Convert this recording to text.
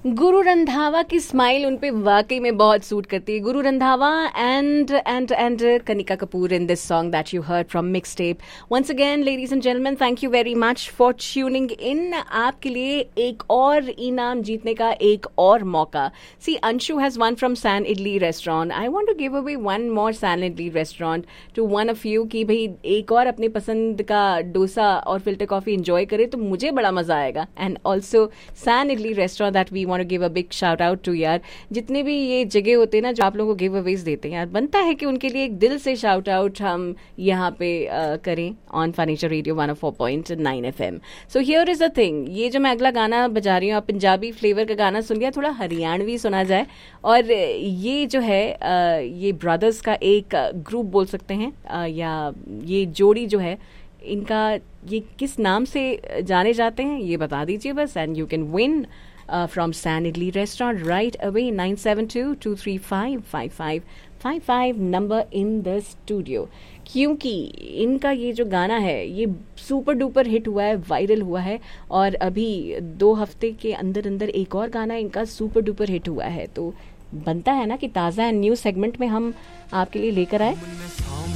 गुरु रंधावा की स्माइल उन पे वाकई में बहुत सूट करती है. Guru Randhawa and Kanika Kapoor in this song that you heard from Mixtape. Once again, ladies and gentlemen, thank you very much for tuning in. आपके लिए एक और इनाम जीतने का एक और मौका. See, Anshu has won from San Idli Restaurant. I want to give away one more San Idli Restaurant to one of you कि भाई एक और अपने पसंद का डोसा और फिल्टर कॉफी एंजॉय करे तो मुझे बड़ा मजा आएगा. And also San Idli Restaurant that we want to give a big shout out to यार. जितने भी ये जगह होते हैं ना जो आप लोगों को गिव अवेज देते हैं यार, बनता है कि उनके लिए एक दिल से शाउट आउट हम यहाँ पे करें on furniture radio 104.9 FM. So here is the thing, ये जो मैं अगला गाना बजा रही हूँ, आप पंजाबी फ्लेवर का गाना सुन लिया, थोड़ा हरियाणवी सुना जाए. और ये जो है ये ब्रदर्स का एक ग्रुप बोल सकते हैं या ये जोड़ी जो है इनका ये किस नाम से जाने जाते हैं ये बता दीजिए बस. And you can win from San Idli Restaurant right away. 972-235-5555 number in the studio. क्योंकि इनका ये जो गाना है ये सुपर डुपर हिट हुआ है, वायरल हुआ है, और अभी 2 हफ्ते के अंदर अंदर एक और गाना इनका सुपर डुपर हिट हुआ है. तो बनता है ना कि ताज़ा एंड न्यू सेगमेंट में हम आपके लिए लेकर आए.